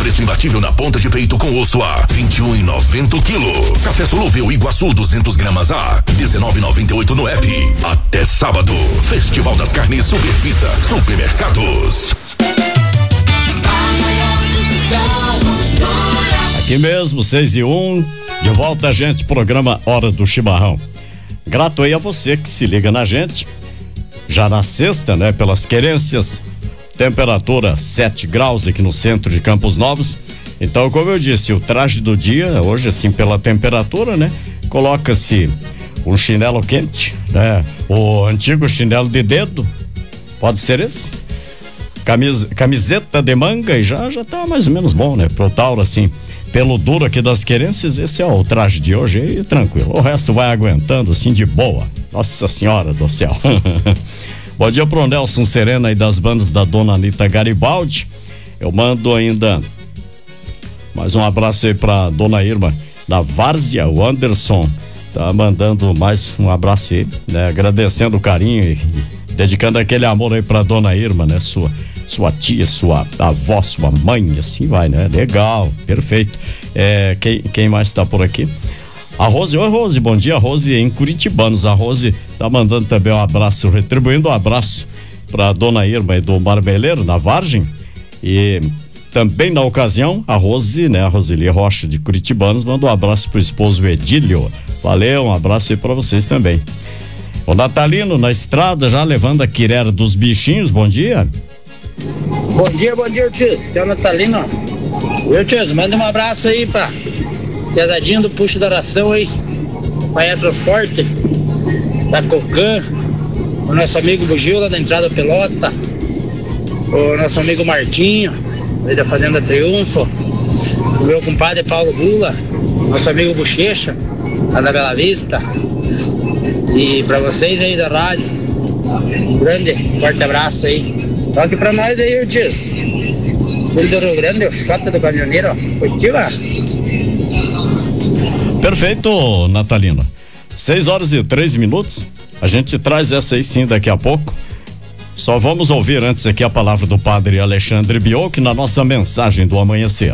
preço imbatível na ponta de peito com osso a R$21,90 o quilo. Café solúvel Iguaçu 200 gramas a R$19,98 no app. Até sábado. Festival das Carnes Supervisa Supermercados. Aqui mesmo, 6:01, de volta, gente, programa Hora do Chimarrão. Grato aí a você que se liga na gente, já na sexta, né, pelas querências, temperatura 7 graus aqui no centro de Campos Novos. Então, como eu disse, o traje do dia, hoje assim, pela temperatura, né, coloca-se um chinelo quente, né, o antigo chinelo de dedo, pode ser esse? Camiseta de manga e já tá mais ou menos bom, né, pro Tauro, assim. Pelo duro aqui das querências, esse é o traje de hoje e tranquilo. O resto vai aguentando assim de boa. Nossa Senhora do céu. Bom dia pro Nelson Serena e das bandas da Dona Anita Garibaldi. Eu mando ainda mais um abraço aí pra Dona Irma da Várzea, o Anderson tá mandando mais um abraço aí, né? Agradecendo o carinho e dedicando aquele amor aí pra Dona Irma, né? Sua tia, sua avó, sua mãe, assim vai, né? Legal, perfeito. Quem mais tá por aqui? A Rose, oi Rose, bom dia, Rose em Curitibanos. A Rose tá mandando também um abraço, retribuindo um abraço pra Dona Irma e do Marmeleiro, na Vargem. E também na ocasião, a Rose, né? A Roseli Rocha de Curitibanos, manda um abraço pro esposo Edílio. Valeu, um abraço aí pra vocês também. O Natalino na estrada, já levando a quirera dos bichinhos, bom dia. Bom dia, tios. Que é o Natalino. Viu, tios? Manda um abraço aí pra pesadinho do Puxo da Oração aí. Faia Transporte, da Cocan, o nosso amigo Bugio lá da Entrada Pelota, o nosso amigo Martinho, aí da Fazenda Triunfo, o meu compadre Paulo Bula, nosso amigo Bochecha, lá da Bela Vista. E pra vocês aí da rádio, um grande forte abraço aí. Toque pra nós aí, tios. Sul do Rio Grande, o Xota do Caminhoneiro, Curitiba. Perfeito, Natalino. 6:03. A gente traz essa aí sim daqui a pouco. Só vamos ouvir antes aqui a palavra do padre Alexandre Biocchi na nossa mensagem do amanhecer.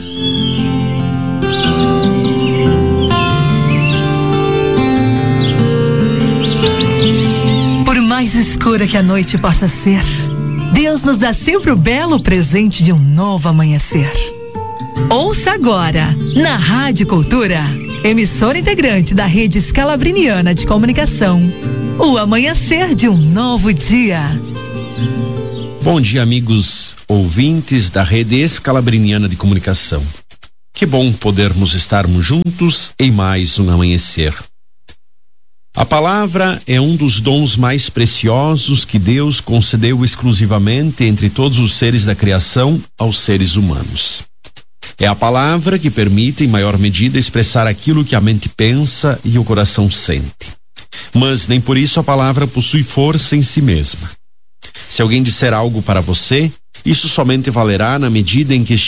Por mais escura que a noite possa ser, Deus nos dá sempre o belo presente de um novo amanhecer. Ouça agora, na Rádio Cultura, emissora integrante da Rede Scalabriniana de Comunicação, o amanhecer de um novo dia. Bom dia, amigos ouvintes da Rede Scalabriniana de Comunicação. Que bom podermos estarmos juntos em mais um amanhecer. A palavra é um dos dons mais preciosos que Deus concedeu exclusivamente entre todos os seres da criação aos seres humanos. É a palavra que permite, em maior medida, expressar aquilo que a mente pensa e o coração sente. Mas nem por isso a palavra possui força em si mesma. Se alguém disser algo para você, isso somente valerá na medida em que